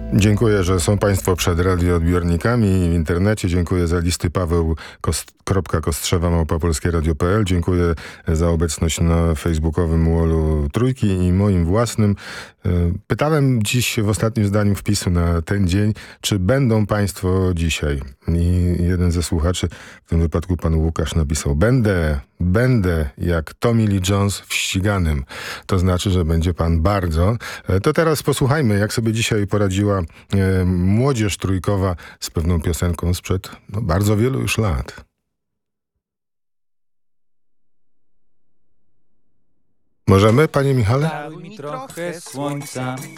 Dziękuję, że są Państwo przed radioodbiornikami w internecie. Dziękuję za listy paweł.kostrzewa@polskieradio.pl. Dziękuję za obecność na facebookowym wallu Trójki i moim własnym. Pytałem dziś w ostatnim zdaniu wpisu na ten dzień, czy będą Państwo dzisiaj. I jeden ze słuchaczy, w tym wypadku pan Łukasz, napisał: Będę jak Tommy Lee Jones w Ściganym. To znaczy, że będzie pan bardzo. To teraz posłuchajmy, jak sobie dzisiaj poradziła młodzież trójkowa z pewną piosenką sprzed bardzo wielu już lat. Możemy, panie Michale? Daruj mi trochę słońca,